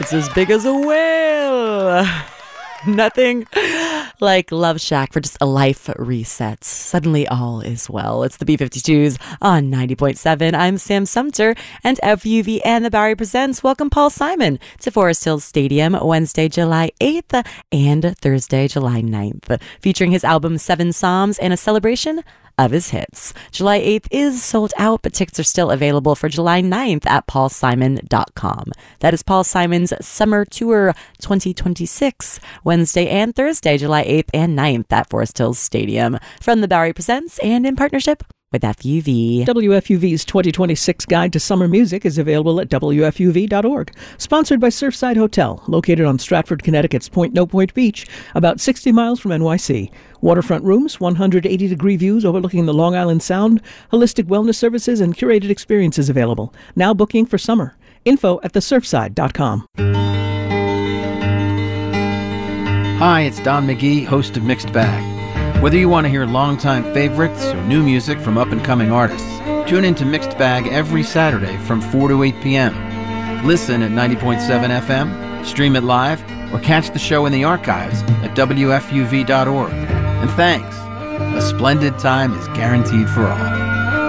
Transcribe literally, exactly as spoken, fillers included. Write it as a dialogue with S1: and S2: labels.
S1: It's as big as a whale. Nothing like Love Shack for just a life reset. Suddenly all is well. It's the B fifty-twos on ninety point seven. I'm Sam Sumter, and F U V and the Bowery presents Welcome Paul Simon to Forest Hills Stadium Wednesday, July eighth and Thursday, July ninth, featuring his album Seven Psalms and a celebration of his hits. July eighth is sold out, but tickets are still available for July ninth at paul simon dot com. That is Paul Simon's Summer Tour twenty twenty-six, Wednesday and Thursday, July eighth and ninth at Forest Hills Stadium. From the Bowery Presents and in partnership with F U V.
S2: W F U V's twenty twenty-six Guide to Summer Music is available at W F U V dot org. Sponsored by Surfside Hotel, located on Stratford, Connecticut's Point No Point Beach, about sixty miles from N Y C. Waterfront rooms, one hundred eighty degree views overlooking the Long Island Sound, holistic wellness services, and curated experiences available. Now booking for summer. Info at the surfside dot com.
S3: Hi, it's Don McGee, host of Mixed Bag. Whether you want to hear longtime favorites or new music from up-and-coming artists, tune in to Mixed Bag every Saturday from four to eight p.m. Listen at ninety point seven F M, stream it live, or catch the show in the archives at W F U V dot org. And thanks. A splendid time is guaranteed for all.